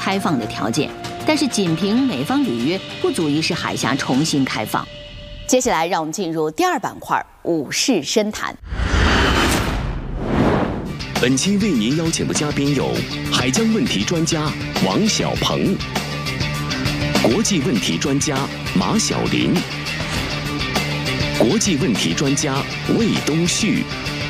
开放的条件，但是仅凭美方履约不足以使海峡重新开放。接下来，让我们进入第二板块——武士深谈。 本期为您邀请的嘉宾有海疆问题专家王小鹏、国际问题专家马晓林、国际问题专家魏东旭。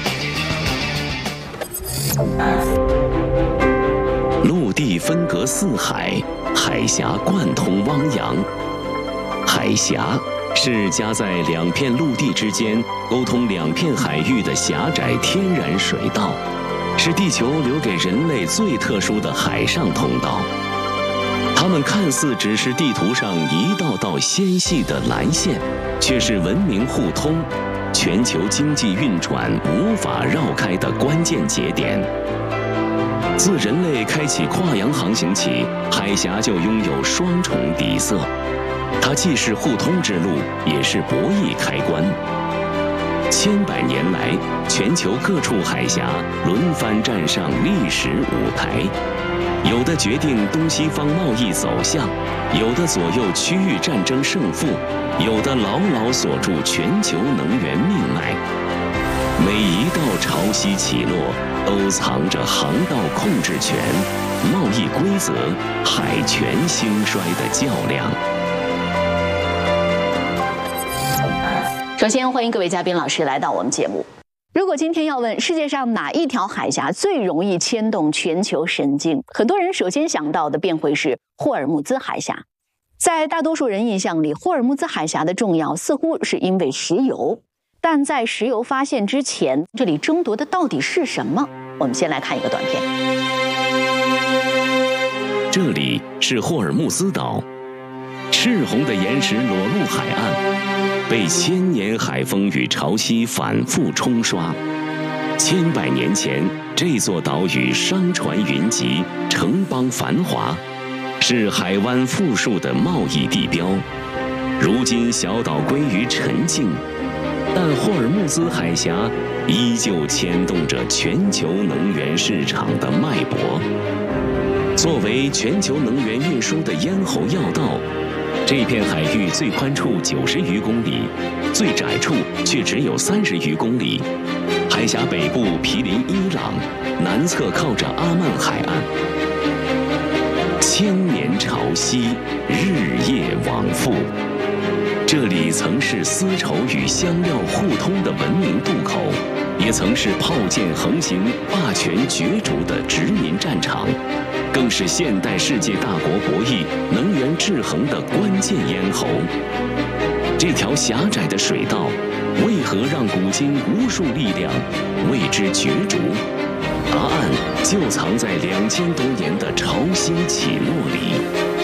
陆地分隔四海，海峡贯通汪洋。海峡是夹在两片陆地之间，沟通两片海域的狭窄天然水道，是地球留给人类最特殊的海上通道。它们看似只是地图上一道道纤细的蓝线，却是文明互通、全球经济运转无法绕开的关键节点。自人类开启跨洋航行起，海峡就拥有双重底色，它既是互通之路，也是博弈开关。千百年来，全球各处海峡轮番站上历史舞台，有的决定东西方贸易走向，有的左右区域战争胜负，有的牢牢锁住全球能源命脉。每一道潮汐起落，都藏着航道控制权、贸易规则、海权兴衰的较量。 首先，欢迎各位嘉宾老师来到我们节目。如果今天要问世界上哪一条海峡最容易牵动全球神经，很多人首先想到的便会是霍尔木兹海峡。在大多数人印象里，霍尔木兹海峡的重要似乎是因为石油，但在石油发现之前，这里争夺的到底是什么？我们先来看一个短片。 这里是霍尔木兹岛，赤红的岩石裸露海岸，被千年海风与潮汐反复冲刷。千百年前，这座岛屿商船云集，城邦繁华，是海湾富庶的贸易地标。如今小岛归于沉静，但霍尔木兹海峡依旧牵动着全球能源市场的脉搏。作为全球能源运输的咽喉要道，这片海域最宽处90余公里，最窄处却只有30余公里。海峡北部毗邻伊朗，南侧靠着阿曼海岸。千年潮汐，日夜往复。这里曾是丝绸与香料互通的文明渡口，也曾是炮舰横行、霸权角逐的殖民战场，更是现代世界大国博弈、能源制衡的关键咽喉。这条狭窄的水道，为何让古今无数力量为之角逐？答案就藏在2000多年的潮汐起落里。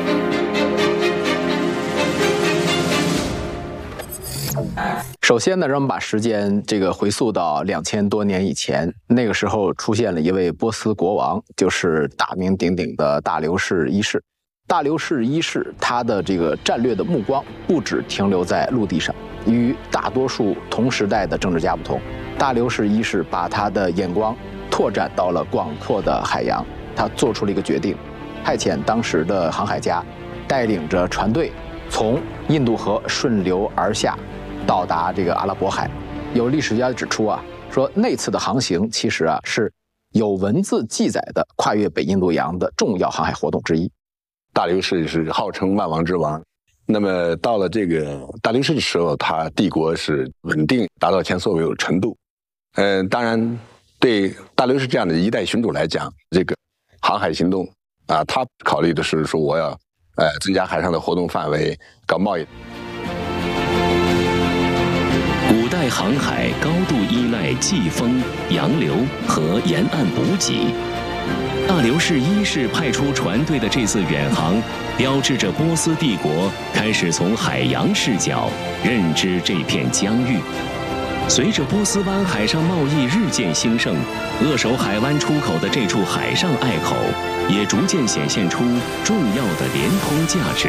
首先呢，让我们把时间回溯到2000多年以前，那个时候出现了一位波斯国王，就是大名鼎鼎的大流士一世。大流士一世他的战略的目光不只停留在陆地上，与大多数同时代的政治家不同，大流士一世把他的眼光拓展到了广阔的海洋。他做出了一个决定，派遣当时的航海家带领着船队从印度河顺流而下，到达阿拉伯海。有历史家指出说那次的航行其实是有文字记载的跨越北印度洋的重要航海活动之一。 大流士是号称万王之王，那么到了大流士的时候，他帝国是稳定，达到前所未有的程度。当然对大流士这样的一代雄主来讲，航海行动他考虑的是说我要增加海上的活动范围，搞贸易。 古代航海高度依赖季风、洋流和沿岸补给。大流士一世派出船队的这次远航，标志着波斯帝国开始从海洋视角认知这片疆域。随着波斯湾海上贸易日渐兴盛，扼守海湾出口的这处海上隘口也逐渐显现出重要的连通价值。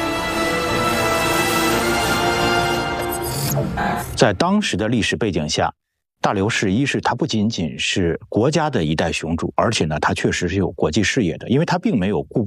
在当时的历史背景下，大流士一世他不仅仅是国家的一代雄主，而且呢，他确实是有国际视野的，因为他并没有固